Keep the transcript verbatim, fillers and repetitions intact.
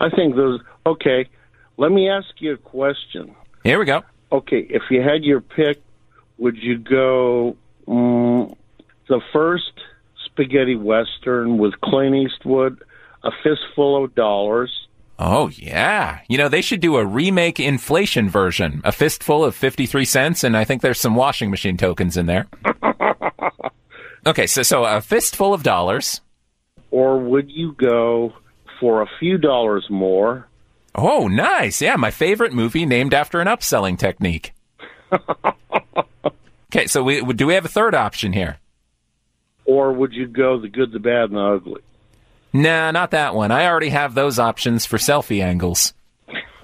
I think those. Okay, let me ask you a question. Here we go. Okay, if you had your pick, would you go um, the first spaghetti western with Clint Eastwood, A Fistful of Dollars? Oh, yeah. You know, they should do a remake inflation version. A fistful of fifty-three cents, and I think there's some washing machine tokens in there. Okay, so, so A Fistful of Dollars. Or would you go for a few dollars more? Oh, nice. Yeah, my favorite movie named after an upselling technique. Okay, so we, do we have a third option here? Or would you go The Good, the Bad, and the Ugly? Nah, not that one. I already have those options for selfie angles.